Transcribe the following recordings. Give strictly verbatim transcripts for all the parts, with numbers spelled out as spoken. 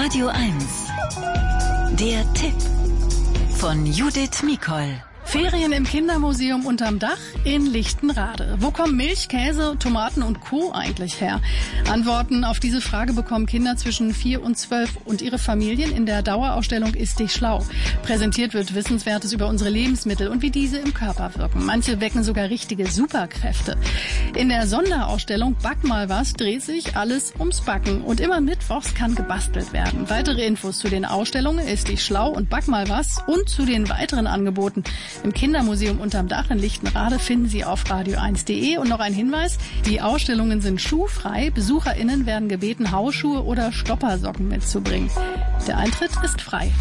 Radio eins. Der Tipp von Judith Mikol. Ferien im Kindermuseum unterm Dach in Lichtenrade. Wo kommen Milch, Käse, Tomaten und Co. eigentlich her? Antworten auf diese Frage bekommen Kinder zwischen vier und zwölf und ihre Familien in der Dauerausstellung Ist dich schlau. Präsentiert wird Wissenswertes über unsere Lebensmittel und wie diese im Körper wirken. Manche wecken sogar richtige Superkräfte. In der Sonderausstellung Back mal was dreht sich alles ums Backen. Und immer mittwochs kann gebastelt werden. Weitere Infos zu den Ausstellungen Ist dich schlau und Back mal was und zu den weiteren Angeboten im Kindermuseum unterm Dach in Lichtenrade finden Sie auf radio eins punkt de. Und noch ein Hinweis, die Ausstellungen sind schuhfrei. BesucherInnen werden gebeten, Hausschuhe oder Stoppersocken mitzubringen. Der Eintritt ist frei.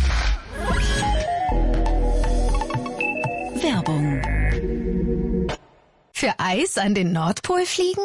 Werbung. Für Eis an den Nordpol fliegen?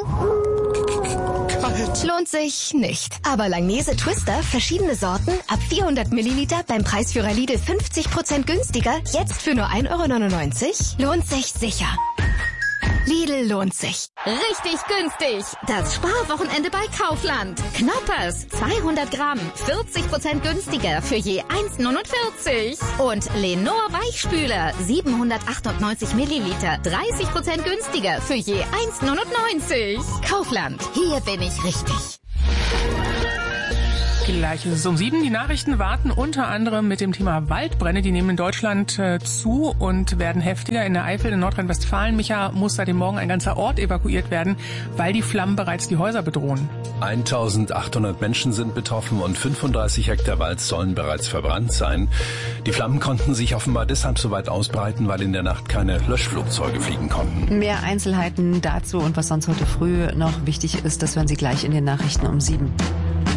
Lohnt sich nicht. Aber Langnese Twister, verschiedene Sorten, ab vierhundert Milliliter beim Preisführer Lidl fünfzig Prozent günstiger, jetzt für nur ein Euro neunundneunzig, lohnt sich sicher. Lidl lohnt sich. Richtig günstig. Das Sparwochenende bei Kaufland. Knoppers, zweihundert Gramm, vierzig Prozent günstiger für je eins neunundvierzig. Und Lenor Weichspüler, siebenhundertachtundneunzig Milliliter, dreißig Prozent günstiger für je eins neunundneunzig. Kaufland, hier bin ich richtig. Gleich ist es um sieben. Die Nachrichten warten unter anderem mit dem Thema Waldbrände. Die nehmen in Deutschland äh, zu und werden heftiger. In der Eifel in Nordrhein-Westfalen, Micha, muss seit dem Morgen ein ganzer Ort evakuiert werden, weil die Flammen bereits die Häuser bedrohen. eintausendachthundert Menschen sind betroffen und fünfunddreißig Hektar Wald sollen bereits verbrannt sein. Die Flammen konnten sich offenbar deshalb so weit ausbreiten, weil in der Nacht keine Löschflugzeuge fliegen konnten. Mehr Einzelheiten dazu und was sonst heute früh noch wichtig ist, das hören Sie gleich in den Nachrichten um sieben.